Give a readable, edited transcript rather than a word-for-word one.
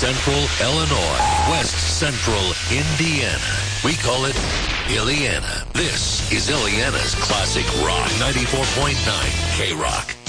Central Illinois, West Central Indiana. We call it Illiana. This is Illiana's Classic Rock 94.9 K-Rock.